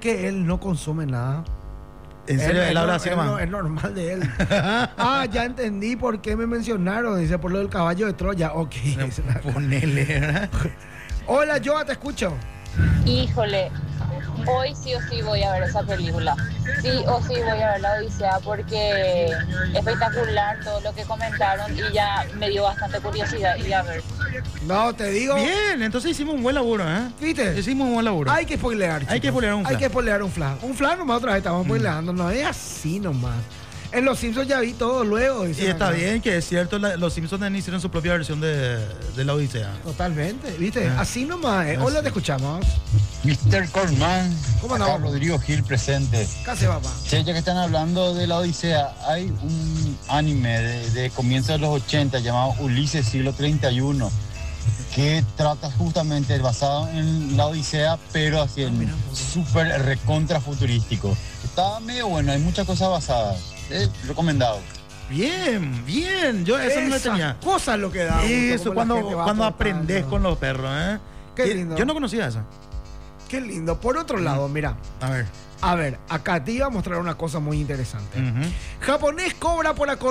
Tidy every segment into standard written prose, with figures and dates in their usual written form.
que él no consume nada. ¿En serio? Él habla así nomás. Es normal de él. Ya entendí por qué me mencionaron. Dice, por lo del caballo de Troya. Ok. No, ponele, ¿verdad? Hola, Joa, te escucho. Híjole, hoy sí o sí voy a ver esa película. Sí o sí voy a ver La Odisea porque espectacular todo lo que comentaron y ya me dio bastante curiosidad ir a ver. No, te digo. Bien, entonces hicimos un buen laburo, ¿eh? ¿Viste? Hicimos un buen laburo. Hay que spoilear, chicos. Hay que spoilear un flash. Hay que spoilear un flash. Un flash nomás otra vez estamos spoileando. No es así nomás. En Los Simpsons ya vi todo luego. Y está bien que es cierto, los Simpsons también hicieron su propia versión de La Odisea. Totalmente, ¿viste? Así nomás. Hola, te escuchamos. Mr. Colman, ¿Cómo acá andamos? Rodrigo Gil presente. ¿Qué hace, papá? Che, ya que están hablando de La Odisea, hay un anime de comienzos de los 80 llamado Ulises siglo 31 que trata justamente basado en La Odisea, pero así en súper recontra futurístico. Está medio bueno, hay muchas cosas basadas. Recomendado. Bien, bien. Yo eso no lo tenía. Cosas lo que da. Eso cuando aprendes con los perros, ¿eh? Qué lindo. Yo no conocía eso. Qué lindo. Por otro lado, mira. A ver, acá te iba a mostrar una cosa muy interesante. Japonés cobra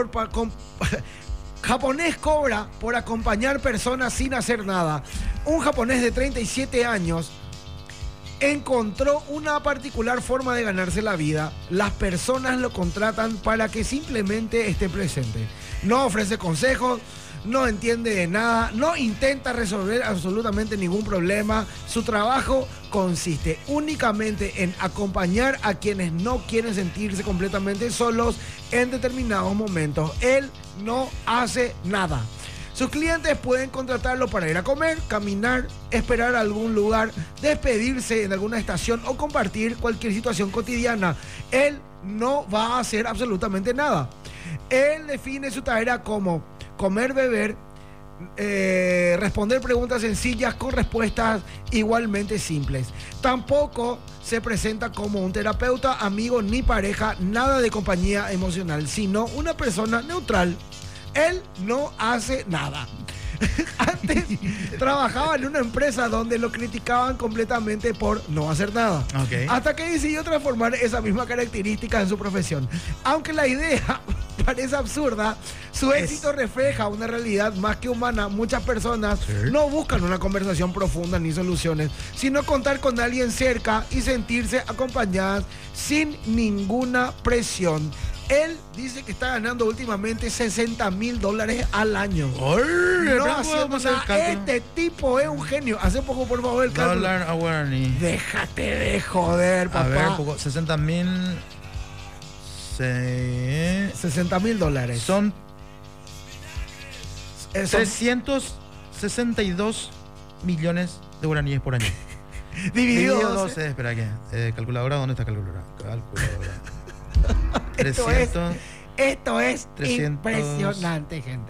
Japonés cobra por acompañar personas sin hacer nada. Un japonés de 37 años encontró una particular forma de ganarse la vida. Las personas lo contratan para que simplemente esté presente. No ofrece consejos, no entiende de nada, no intenta resolver absolutamente ningún problema. Su trabajo consiste únicamente en acompañar a quienes no quieren sentirse completamente solos en determinados momentos. Él no hace nada. Sus clientes pueden contratarlo para ir a comer, caminar, esperar a algún lugar, despedirse en alguna estación o compartir cualquier situación cotidiana. Él no va a hacer absolutamente nada. Él define su tarea como comer, beber, responder preguntas sencillas con respuestas igualmente simples. Tampoco se presenta como un terapeuta, amigo ni pareja, nada de compañía emocional, sino una persona neutral. Él no hace nada. Antes trabajaba en una empresa donde lo criticaban completamente por no hacer nada. Hasta que decidió transformar esa misma característica en su profesión. Aunque la idea parece absurda, su éxito refleja una realidad más que humana. Muchas personas no buscan una conversación profunda ni soluciones, sino contar con alguien cerca y sentirse acompañadas sin ninguna presión. Él dice que está ganando últimamente $60,000 al año. No haciendo nada. Este tipo es un genio. Hace poco, por favor, el cálculo. Dollar awareness. Déjate de joder, papá. A ver, poco, 60,000. $60,000. Son 362 millones de guaraníes por año. Dividido 12. Espera, ¿qué? Calculadora, ¿dónde está calculadora? Calculadora. Esto es 300, impresionante, gente.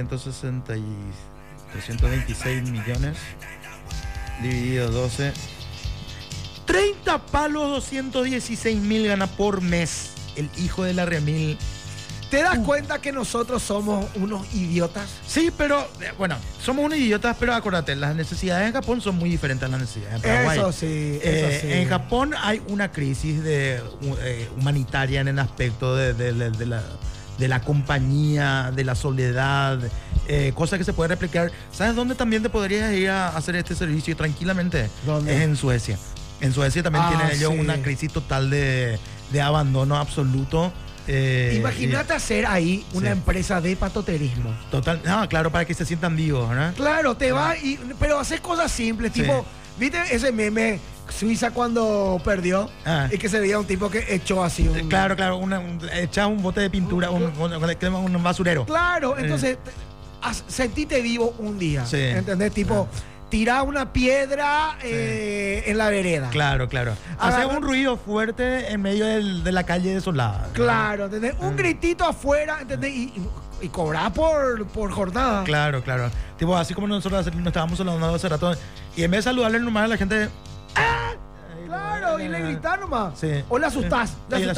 326 millones dividido 12. 30 palos, 216,000 gana por mes el hijo de la remil. ¿Te das cuenta que nosotros somos unos idiotas? Sí, pero bueno, somos unos idiotas, pero acuérdate, las necesidades en Japón son muy diferentes a las necesidades en Paraguay. Eso sí. En Japón hay una crisis humanitaria en el aspecto de la compañía, de la soledad, cosas que se puede replicar. ¿Sabes dónde también te podrías ir a hacer este servicio tranquilamente? ¿Dónde? Es en Suecia. En Suecia también tienen ellos una crisis total de abandono absoluto. Imagínate hacer ahí una empresa de patoterismo. Total, no, claro, para que se sientan vivos, ¿verdad? Claro, te vas pero haces cosas simples, tipo, ¿viste ese meme Suiza cuando perdió? Y que se veía un tipo que echó así un... Claro, echaba un bote de pintura, un basurero. Claro, entonces sentite vivo un día, ¿entendés? Tipo... Tirá una piedra en la vereda. Claro. Hacer un ruido fuerte en medio de la calle desolada. Claro, ¿entendés? Un gritito afuera, ¿entendés? Y cobrar por jornada. Claro. Tipo, así como nosotros nos estábamos hablando hace rato. Y en vez de saludarle nomás a la gente... Claro, y le gritar nomás. Sí. O le asustás.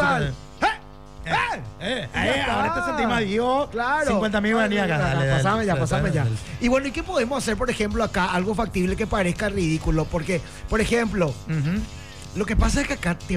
Ahora te sentís más vivo. Claro. 50,000 guaraníes acá. Pasame ya. Y bueno, ¿y qué podemos hacer, por ejemplo, acá? Algo factible que parezca ridículo. Porque, por ejemplo, lo que pasa es que acá